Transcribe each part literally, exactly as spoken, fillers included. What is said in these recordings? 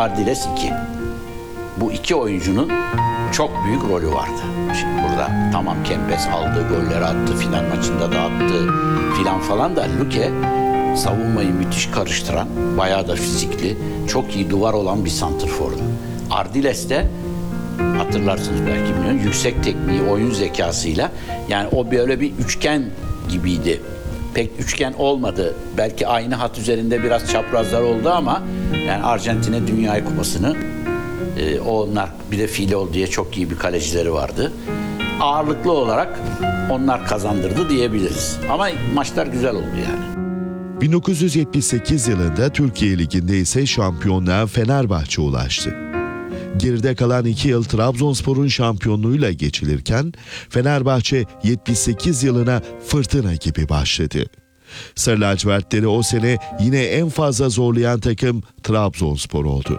Ardiles iki. Bu iki oyuncunun çok büyük rolü vardı. Şimdi burada tamam Kempes aldığı golleri attı, final maçında da attı filan falan da Luque savunmayı müthiş karıştıran, bayağı da fizikli, çok iyi duvar olan bir santrfordu. Ardiles de hatırlarsınız belki bilmiyorum, yüksek tekniği, oyun zekasıyla, yani o böyle bir üçgen gibiydi. Pek üçgen olmadı. Belki aynı hat üzerinde biraz çaprazlar oldu ama yani Arjantin'e Dünya Kupası'nı e, onlar, bir de Filol diye çok iyi bir kalecileri vardı. Ağırlıklı olarak onlar kazandırdı diyebiliriz. Ama maçlar güzel oldu yani. bin dokuz yüz yetmiş sekiz yılında Türkiye Ligi'nde ise şampiyonluğa Fenerbahçe ulaştı. Geride kalan iki yıl Trabzonspor'un şampiyonluğuyla geçilirken Fenerbahçe yetmiş sekiz yılına fırtına gibi başladı. Sarı lacivertleri o sene yine en fazla zorlayan takım Trabzonspor oldu.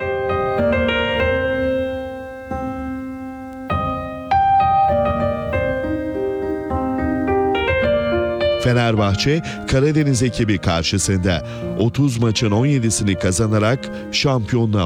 Fenerbahçe, Karadeniz ekibi karşısında otuz maçın on yedisini kazanarak şampiyonluğa